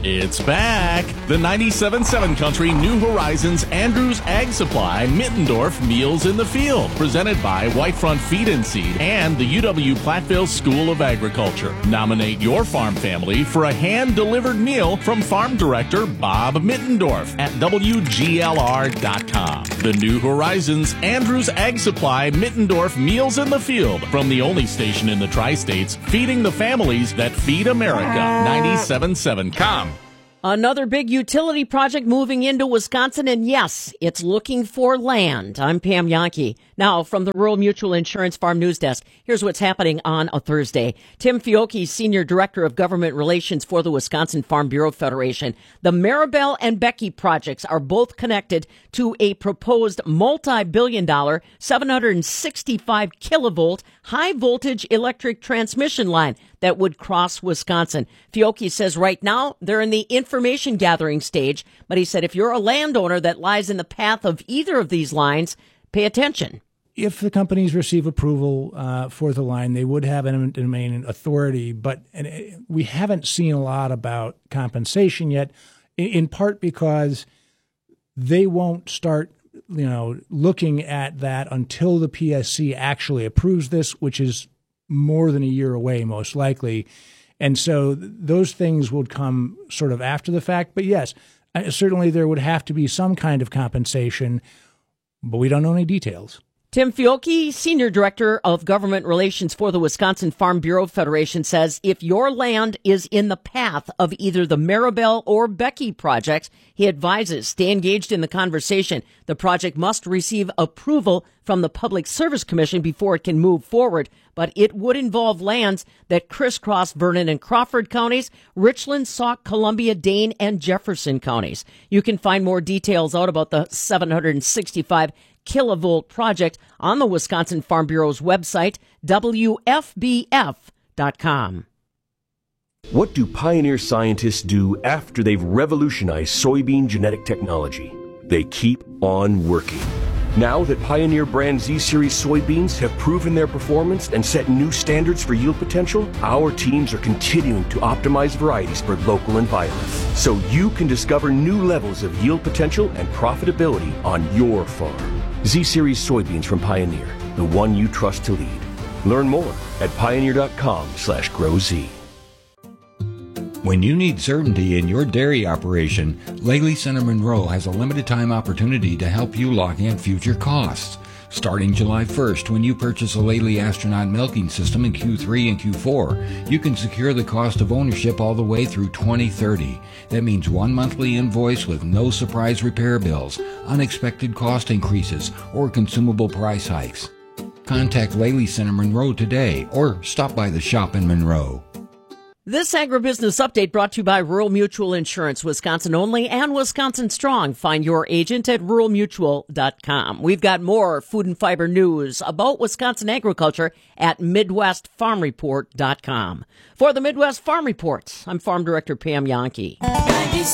It's back. The 97.7 Country New Horizons Andrews Ag Supply Mittendorf Meals in the Field, presented by Whitefront Feed and Seed and the UW-Platteville School of Agriculture. Nominate your farm family for a hand-delivered meal from Farm Director Bob Mittendorf at WGLR.com. The New Horizons Andrews Ag Supply Mittendorf Meals in the Field, from the only station in the Tri-States feeding the families that feed America. 97.7. Come. Another big utility project moving into Wisconsin, and yes, it's looking for land. I'm Pam Yankee. Now, from the Rural Mutual Insurance Farm News Desk, here's what's happening on a Thursday. Tim Fiocchi, Senior Director of Government Relations for the Wisconsin Farm Bureau Federation. The Maribel and Becky projects are both connected to a proposed multi-billion-dollar, 765 kilovolt, high-voltage electric transmission line that would cross Wisconsin. Fiocchi says right now they're in the information gathering stage, but he said if you're a landowner that lies in the path of either of these lines, pay attention. If the companies receive approval for the line, they would have an domain authority, but we haven't seen a lot about compensation yet, in part because they won't start looking at that until the PSC actually approves this, which is more than a year away, most likely. And so those things would come sort of after the fact. But yes, certainly there would have to be some kind of compensation, but we don't know any details. Tim Fiocchi, Senior Director of Government Relations for the Wisconsin Farm Bureau Federation, says if your land is in the path of either the Maribel or Becky projects, he advises stay engaged in the conversation. The project must receive approval from the Public Service Commission before it can move forward, but it would involve lands that crisscross Vernon and Crawford counties, Richland, Sauk, Columbia, Dane, and Jefferson counties. You can find more details out about the 765 kilovolt project on the Wisconsin Farm Bureau's website, WFBF.com. What do Pioneer scientists do after they've revolutionized soybean genetic technology? They keep on working. Now that Pioneer brand Z-Series soybeans have proven their performance and set new standards for yield potential, our teams are continuing to optimize varieties for local environments, so you can discover new levels of yield potential and profitability on your farm. Z-Series soybeans from Pioneer, the one you trust to lead. Learn more at pioneer.com/growz. When you need certainty in your dairy operation, Laley Center Monroe has a limited time opportunity to help you lock in future costs. Starting July 1st, when you purchase a Laley Astronaut milking system in Q3 and Q4, you can secure the cost of ownership all the way through 2030. That means one monthly invoice with no surprise repair bills, unexpected cost increases, or consumable price hikes. Contact Laley Center Monroe today or stop by the shop in Monroe. This agribusiness update brought to you by Rural Mutual Insurance, Wisconsin only and Wisconsin strong. Find your agent at ruralmutual.com. We've got more food and fiber news about Wisconsin agriculture at MidwestFarmReport.com. For the Midwest Farm Report, I'm Farm Director Pam Yankee.